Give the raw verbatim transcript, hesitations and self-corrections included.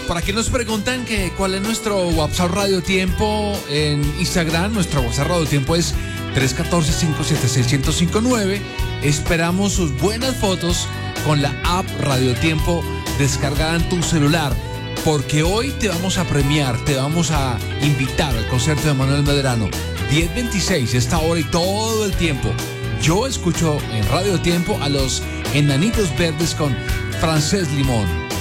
Por aquí nos preguntan que cuál es nuestro WhatsApp Radio Tiempo en Instagram. Nuestro WhatsApp Radio Tiempo es tres uno cuatro, cinco siete seis, cero cero cinco nueve. Esperamos sus buenas fotos con la app Radio Tiempo descargada en tu celular, porque hoy te vamos a premiar, te vamos a invitar al concierto de Manuel Medrano. diez veintiséis, esta hora y todo el tiempo. Yo escucho en Radio Tiempo a los Enanitos Verdes con Francés Limón.